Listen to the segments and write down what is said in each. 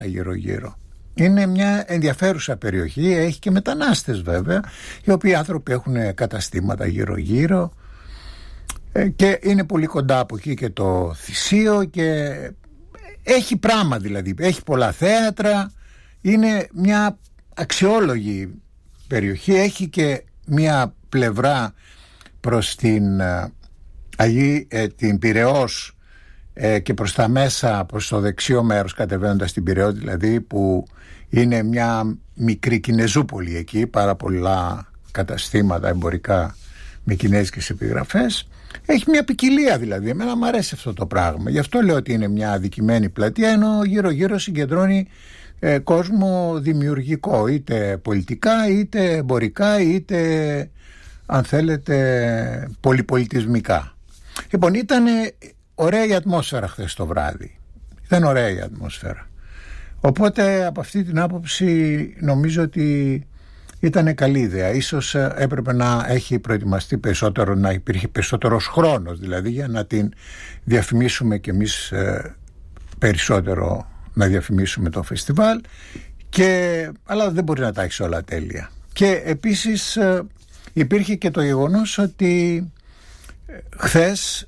γύρω-γύρω. Είναι μια ενδιαφέρουσα περιοχή, έχει και μετανάστες βέβαια, οι οποίοι άνθρωποι έχουν καταστήματα γύρω-γύρω και είναι πολύ κοντά από εκεί και το Θησίο και έχει πράγμα, δηλαδή έχει πολλά θέατρα, είναι μια αξιόλογη περιοχή, έχει και μια πλευρά προς την Πειραιώς και προς τα μέσα, προς το δεξιό μέρος κατεβαίνοντας την Πειραιώ, δηλαδή, που είναι μια μικρή Κινεζούπολη εκεί, πάρα πολλά καταστήματα εμπορικά με κινέζικες επιγραφές. Έχει μια ποικιλία, δηλαδή. Εμένα μου αρέσει αυτό το πράγμα. Γι' αυτό λέω ότι είναι μια αδικημένη πλατεία, ενώ γύρω-γύρω συγκεντρώνει κόσμο δημιουργικό, είτε πολιτικά, είτε εμπορικά, είτε, αν θέλετε, πολυπολιτισμικά. Λοιπόν, ήταν ωραία η ατμόσφαιρα χθες το βράδυ. Ήταν ωραία η ατμόσφαιρα. Οπότε από αυτή την άποψη νομίζω ότι ήταν καλή ιδέα. Ίσως έπρεπε να έχει προετοιμαστεί περισσότερο, να υπήρχε περισσότερος χρόνος, δηλαδή, για να την διαφημίσουμε κι εμείς περισσότερο, να διαφημίσουμε το φεστιβάλ, αλλά δεν μπορεί να τα έχεις όλα τέλεια. Και επίσης υπήρχε και το γεγονός ότι χθες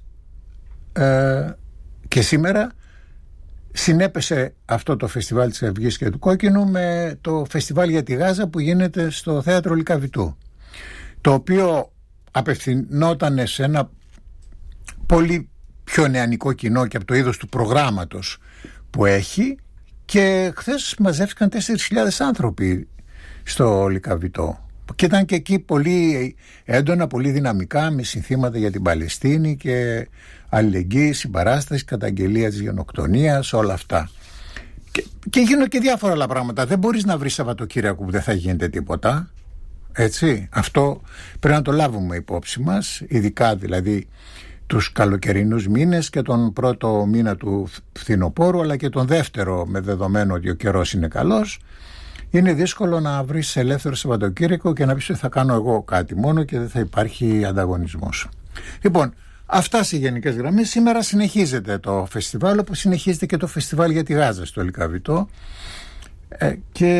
και σήμερα συνέπεσε αυτό το φεστιβάλ της Αυγής και του Κόκκινου με το φεστιβάλ για τη Γάζα που γίνεται στο θέατρο Λυκαβητού, το οποίο απευθυνόταν σε ένα πολύ πιο νεανικό κοινό και από το είδος του προγράμματος που έχει, και χθες μαζεύτηκαν 4.000 άνθρωποι στο Λυκαβητό και ήταν και εκεί πολύ έντονα, πολύ δυναμικά, με συνθήματα για την Παλαιστίνη και αλληλεγγύη, συμπαράσταση, καταγγελία της γενοκτονίας, όλα αυτά. Και γίνονται και διάφορα άλλα πράγματα. Δεν μπορείς να βρεις Σαββατοκύριακο που δεν θα γίνεται τίποτα. Έτσι. Αυτό πρέπει να το λάβουμε υπόψη μας, ειδικά δηλαδή τους καλοκαιρινούς μήνες και τον πρώτο μήνα του φθινοπόρου, αλλά και τον δεύτερο, με δεδομένο ότι ο καιρός είναι καλός. Είναι δύσκολο να βρεις ελεύθερο Σαββατοκύριακο και να πεις ότι θα κάνω εγώ κάτι μόνο και δεν θα υπάρχει ανταγωνισμός. Λοιπόν, αυτά σε γενικές γραμμές. Σήμερα συνεχίζεται το φεστιβάλ, όπως συνεχίζεται και το φεστιβάλ για τη Γάζα στο Λυκαβητό. Και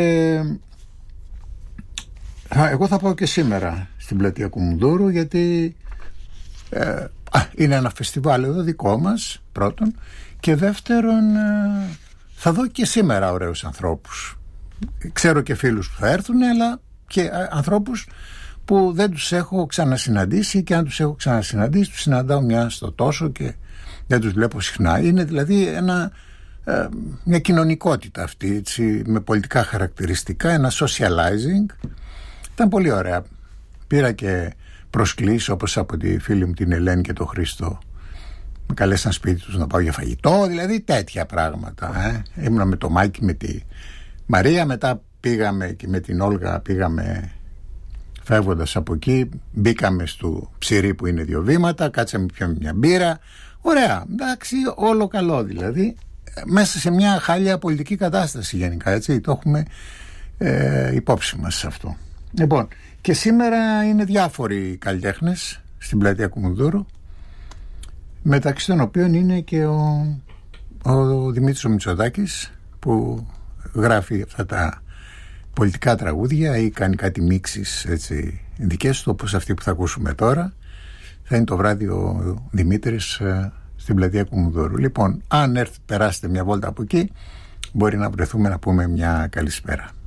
εγώ θα πάω και σήμερα στην πλατεία Κουμουνδούρου, γιατί είναι ένα φεστιβάλ εδώ δικό μας, πρώτον, και δεύτερον θα δω και σήμερα ωραίους ανθρώπους. Ξέρω και φίλους που θα έρθουν, αλλά και ανθρώπους που δεν τους έχω ξανασυναντήσει, και αν τους έχω ξανασυναντήσει τους συναντάω μια στο τόσο και δεν τους βλέπω συχνά. Είναι δηλαδή μια κοινωνικότητα αυτή, έτσι, με πολιτικά χαρακτηριστικά, ένα socializing. Ήταν πολύ ωραία. Πήρα και προσκλήσεις, όπως από τη φίλη μου την Ελένη και τον Χρήστο, με καλέσαν σπίτι τους να πάω για φαγητό, δηλαδή τέτοια πράγματα. Ήμουνα με το Μάκη, με τη Μαρία, μετά πήγαμε και με την Όλγα, πήγαμε φεύγοντας από εκεί, μπήκαμε στο Ψηρή που είναι 2 βήματα, κάτσαμε πιούμε μια μπύρα. Ωραία, εντάξει, όλο καλό δηλαδή, μέσα σε μια χάλια πολιτική κατάσταση γενικά, έτσι, το έχουμε υπόψη μας σε αυτό. Λοιπόν, και σήμερα είναι διάφοροι καλλιτέχνες στην πλατεία Κουμουνδούρου, μεταξύ των οποίων είναι και ο Δημήτρης ο Μητσοτάκης, που γράφει αυτά τα πολιτικά τραγούδια ή κάνει κάτι μίξεις, έτσι, δικές του, όπως αυτή που θα ακούσουμε τώρα. Θα είναι το βράδυ ο Δημήτρης στην πλατεία Κουμουνδούρου. Λοιπόν, αν περάσετε μια βόλτα από εκεί, μπορεί να βρεθούμε να πούμε μια καλησπέρα.